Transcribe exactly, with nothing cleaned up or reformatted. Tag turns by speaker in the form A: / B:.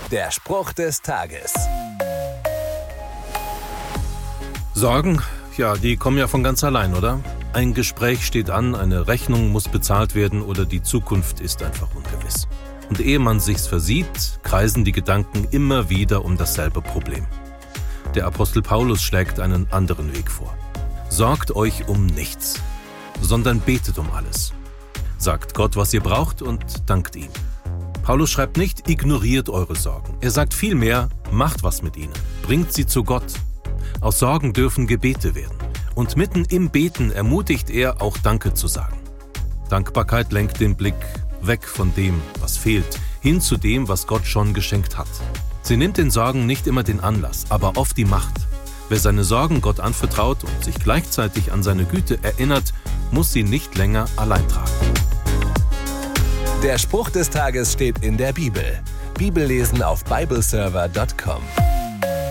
A: Der Spruch des Tages.
B: Sorgen? Ja, die kommen ja von ganz allein, oder? Ein Gespräch steht an, eine Rechnung muss bezahlt werden oder die Zukunft ist einfach ungewiss. Und ehe man sich's versieht, kreisen die Gedanken immer wieder um dasselbe Problem. Der Apostel Paulus schlägt einen anderen Weg vor. Sorgt euch um nichts, sondern betet um alles. Sagt Gott, was ihr braucht und dankt ihm. Paulus schreibt nicht, ignoriert eure Sorgen. Er sagt vielmehr, macht was mit ihnen, bringt sie zu Gott. Aus Sorgen dürfen Gebete werden. Und mitten im Beten ermutigt er, auch Danke zu sagen. Dankbarkeit lenkt den Blick weg von dem, was fehlt, hin zu dem, was Gott schon geschenkt hat. Sie nimmt den Sorgen nicht immer den Anlass, aber oft die Macht. Wer seine Sorgen Gott anvertraut und sich gleichzeitig an seine Güte erinnert, muss sie nicht länger allein tragen.
A: Der Spruch des Tages steht in der Bibel. Bibellesen auf bibleserver punkt com.